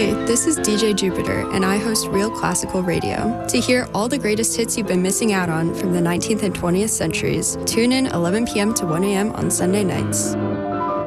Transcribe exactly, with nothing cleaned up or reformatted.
Hey, this is D J Jupiter, and I host Real Classical Radio. To hear all the greatest hits you've been missing out on from the nineteenth and twentieth centuries, tune in eleven p.m. to one a.m. on Sunday nights.